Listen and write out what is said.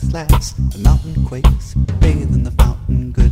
last. The mountain quakes, bathe in the fountain, good